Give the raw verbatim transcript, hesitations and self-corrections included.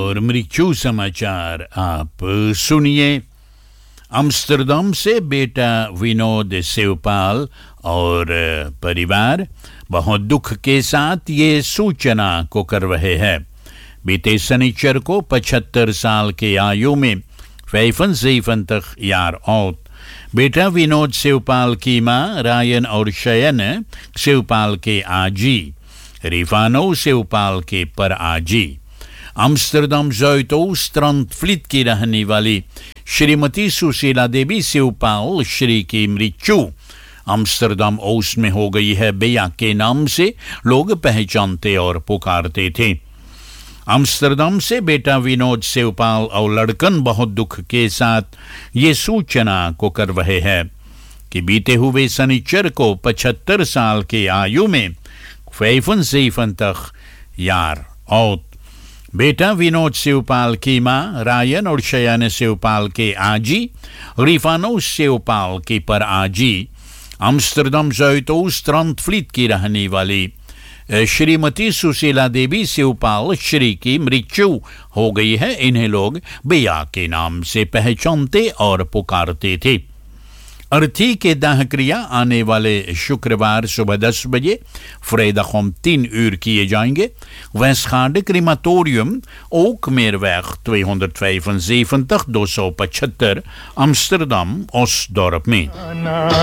और मृत्यु समाचार आप सुनिए। अम्स्टरडम से बेटा विनोद शिवपाल और परिवार बहुत दुख के साथ ये सूचना को कर रहे हैं। बीते शनिचर को पचहत्तर साल के आयु में vijfenzeventig jaar oud बेटा विनोद शिवपाल की मां रायन और शयन शिवपाल के आजी रिफानो शिवपाल के पर आजी अम्स्टरडम ज़ुइदोस्ट्रांडvliet की रहने वाली श्रीमती सुशीला देवी शिवपाल श्री की मृत्यु अम्स्टरडम ओस्ट में हो गई है। बेया के नाम से लोग पहचानते और पुकारते थे। अम्स्टरडम से बेटा विनोद शिवपाल और लड़कन बहुत दुख के साथ ये सूचना को कर रहे हैं कि बीते हुए शनिचर को पचहत्तर साल के आयु में vijfenzeventig jaar oud बेटा विनोद शिवपाल की मां रायन और शयन शिवपाल के आजी रिफानो शिवपाल की पर आजी अम्स्टरडम ज़ुइदोस्ट्रांडvliet की रहने वाली श्रीमती सुशीला देवी शिवपाल श्री की मृत्यु हो गई है। इन्हें लोग बेया के नाम से पहचानते और पुकारते थे। अर्थी के दाह क्रिया आने वाले शुक्रवार सुबह दस बजे vrijdag तीन uur किए जाएंगे। वेस्टगार्ड क्रीमाtorium Ookmeerweg tweehonderdvijfenzeventig, दो सौ पचहत्तर अम्स्टरडम ओस्टडorp में।